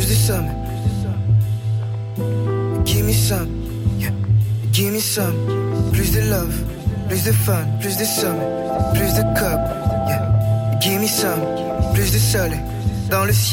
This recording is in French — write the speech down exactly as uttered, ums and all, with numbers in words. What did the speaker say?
plus de somme. Give me some, yeah. Give me some. Plus de love, plus de fun, plus de somme, plus de cup, yeah. Give me some, plus de soleil dans le ciel.